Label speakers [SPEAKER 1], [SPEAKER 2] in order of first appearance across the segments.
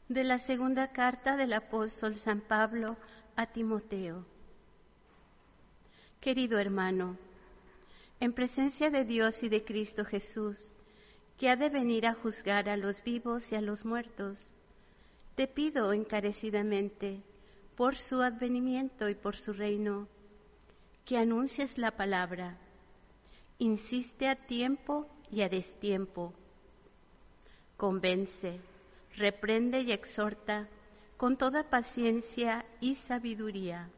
[SPEAKER 1] De la segunda carta del apóstol San Pablo a Timoteo. Querido hermano, en presencia de Dios y de Cristo Jesús, que ha de venir a juzgar a los vivos y a los muertos, te pido encarecidamente, por su advenimiento y por su reino, que anuncies la palabra. Insiste a tiempo y a destiempo. Convence, reprende y exhorta con toda paciencia y sabiduría.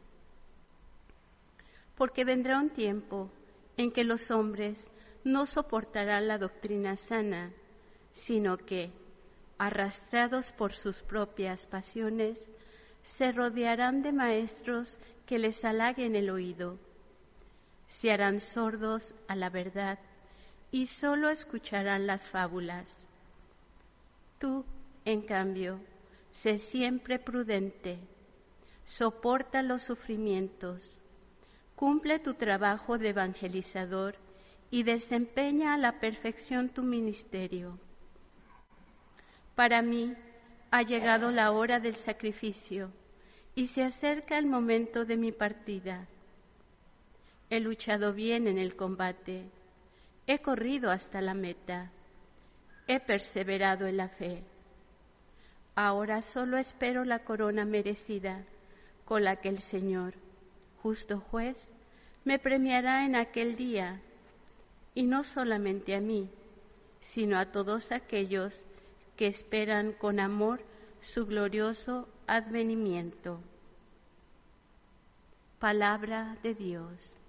[SPEAKER 1] Porque vendrá un tiempo en que los hombres no soportarán la doctrina sana, sino que, arrastrados por sus propias pasiones, se rodearán de maestros que les halaguen el oído. Se harán sordos a la verdad y solo escucharán las fábulas. Tú, en cambio, sé siempre prudente, soporta los sufrimientos, cumple tu trabajo de evangelizador y desempeña a la perfección tu ministerio. Para mí ha llegado la hora del sacrificio y se acerca el momento de mi partida. He luchado bien en el combate, he corrido hasta la meta, he perseverado en la fe. Ahora solo espero la corona merecida, con la que el Señor, justo juez, me premiará en aquel día, y no solamente a mí, sino a todos aquellos que esperan con amor su glorioso advenimiento. Palabra de Dios.